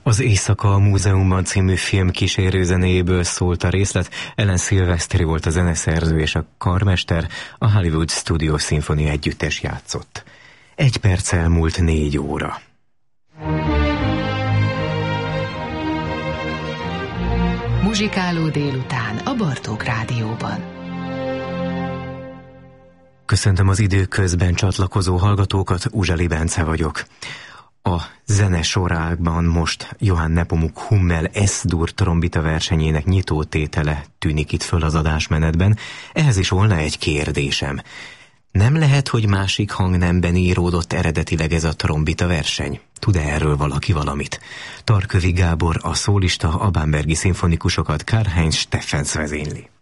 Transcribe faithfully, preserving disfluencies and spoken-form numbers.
Az Éjszaka a Múzeumban című film kísérőzenéjéből szólt a részlet. Ellen Silvestri volt a zeneszerző és a karmester, a Hollywood Studio Symphony együttes játszott. Egy perc elmúlt négy óra. Muzsikáló délután a Bartók Rádióban. Köszöntöm az időközben csatlakozó hallgatókat, Uzseli Bence vagyok. A zene sorában most Johann Nepomuk Hummel S-dur trombita versenyének nyitótétele tűnik itt föl az adásmenetben. Ehhez is volna egy kérdésem. Nem lehet, hogy másik hangnemben íródott eredetileg ez a trombita verseny? Tud-e erről valaki valamit? Tarkövi Gábor, a szólista, a bambergi szimfonikusokat Karl-Heinz Steffens vezényli.